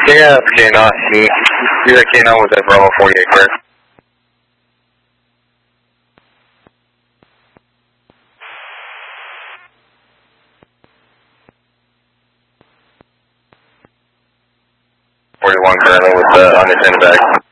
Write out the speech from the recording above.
Yeah, it's K9. You that K9 was at Bravo 48, correct? Currently with unattended bag.